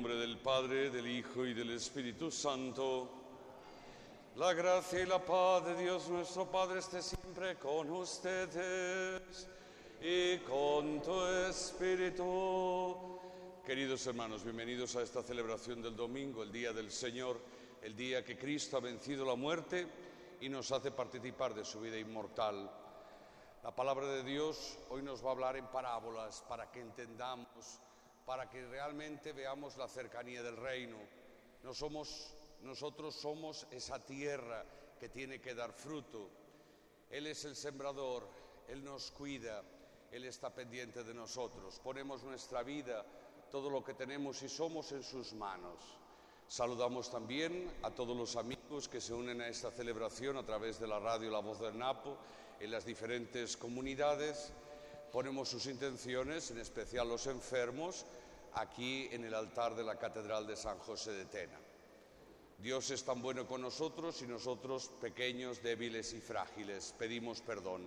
nombre del Padre, del Hijo y del Espíritu Santo. La gracia y la paz de Dios nuestro Padre esté siempre con ustedes y con tu espíritu. Queridos hermanos, bienvenidos a esta celebración del domingo, el Día del Señor, el día que Cristo ha vencido la muerte y nos hace participar de su vida inmortal. La palabra de Dios hoy nos va a hablar en parábolas para que entendamos, para que realmente veamos la cercanía del reino. Nosotros somos esa tierra que tiene que dar fruto. Él es el sembrador, Él nos cuida, Él está pendiente de nosotros. Ponemos nuestra vida, todo lo que tenemos y somos en sus manos. Saludamos también a todos los amigos que se unen a esta celebración a través de la radio La Voz del Napo en las diferentes comunidades. Ponemos sus intenciones, en especial los enfermos, aquí en el altar de la Catedral de San José de Tena. Dios es tan bueno con nosotros y nosotros, pequeños, débiles y frágiles, pedimos perdón.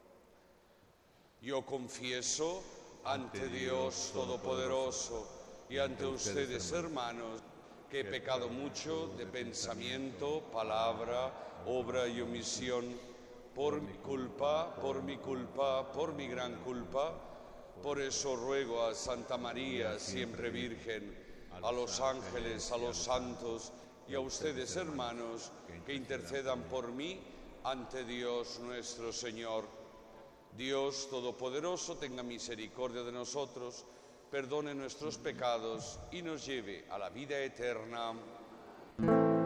Yo confieso ante Dios Todopoderoso y ante ustedes, hermanos, que he pecado mucho de pensamiento, palabra, obra y omisión, por mi culpa, por mi gran culpa. Por eso ruego a Santa María, siempre Virgen, a los ángeles, a los santos y a ustedes, hermanos, que intercedan por mí ante Dios nuestro Señor. Dios Todopoderoso tenga misericordia de nosotros, perdone nuestros pecados y nos lleve a la vida eterna.